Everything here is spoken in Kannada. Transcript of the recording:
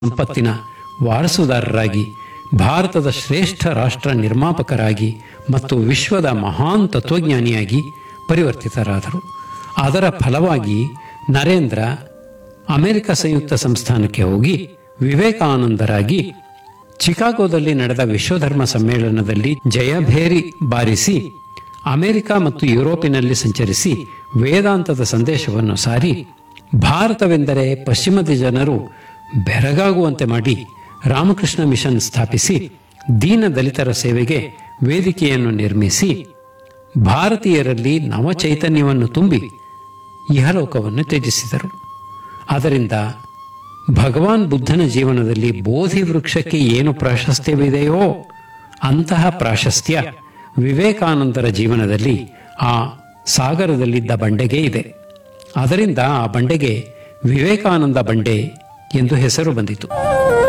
ಸಂಪತ್ತಿನ ವಾರಸುದಾರರಾಗಿ ಭಾರತದ ಶ್ರೇಷ್ಠ ರಾಷ್ಟ್ರ ನಿರ್ಮಾಪಕರಾಗಿ ಮತ್ತು ವಿಶ್ವದ ಮಹಾನ್ ತತ್ವಜ್ಞಾನಿಯಾಗಿ ಪರಿವರ್ತಿತರಾದರು. ಅದರ ಫಲವಾಗಿ ನರೇಂದ್ರ ಅಮೆರಿಕ ಸಂಯುಕ್ತ ಸಂಸ್ಥಾನಕ್ಕೆ ಹೋಗಿ ವಿವೇಕಾನಂದರಾಗಿ ಚಿಕಾಗೋದಲ್ಲಿ ನಡೆದ ವಿಶ್ವಧರ್ಮ ಸಮ್ಮೇಳನದಲ್ಲಿ ಜಯಭೇರಿ ಬಾರಿಸಿ ಅಮೆರಿಕ ಮತ್ತು ಯುರೋಪಿನಲ್ಲಿ ಸಂಚರಿಸಿ ವೇದಾಂತದ ಸಂದೇಶವನ್ನು ಸಾರಿ ಭಾರತವೆಂದರೆ ಪಶ್ಚಿಮದ ಜನರು ಬೆರಗಾಗುವಂತೆ ಮಾಡಿ ರಾಮಕೃಷ್ಣ ಮಿಷನ್ ಸ್ಥಾಪಿಸಿ ದೀನ ದಲಿತರ ಸೇವೆಗೆ ವೇದಿಕೆಯನ್ನು ನಿರ್ಮಿಸಿ ಭಾರತೀಯರಲ್ಲಿ ನವಚೈತನ್ಯವನ್ನು ತುಂಬಿ ಇಹಲೋಕವನ್ನು ತ್ಯಜಿಸಿದರು. ಅದರಿಂದ ಭಗವಾನ್ ಬುದ್ಧನ ಜೀವನದಲ್ಲಿ ಬೋಧಿ ವೃಕ್ಷಕ್ಕೆ ಏನು ಪ್ರಾಶಸ್ತ್ಯವಿದೆಯೋ ಅಂತಹ ಪ್ರಾಶಸ್ತ್ಯ ವಿವೇಕಾನಂದರ ಜೀವನದಲ್ಲಿ ಆ ಸಾಗರದಲ್ಲಿದ್ದ ಬಂಡೆಗೆ ಇದೆ. ಅದರಿಂದ ಆ ಬಂಡೆಗೆ ವಿವೇಕಾನಂದ ಬಂಡೆ ಎಂದು ಹೆಸರು ಬಂದಿತು.